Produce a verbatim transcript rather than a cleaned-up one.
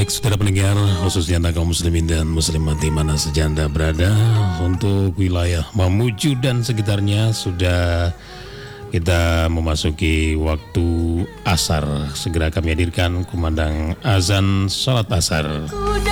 Baik, saudara pendengar, khususnya anda kaum muslimin dan muslimat di mana saja anda berada, untuk wilayah Mamuju dan sekitarnya sudah kita memasuki waktu asar. Segera kami hadirkan kumandang azan salat asar.